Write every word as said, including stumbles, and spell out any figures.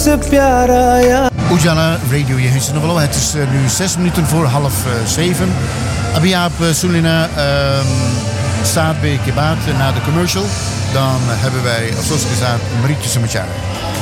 तुझसे प्यारा यार. Ujala Radio, je heeft nog wel. Het is uh, nu zes minuten voor half uh, zeven. Abi आप सुन लेना सात बजे के बाद na de commercial. Dan hebben wij, zoals gezegd, Marietje Samachara.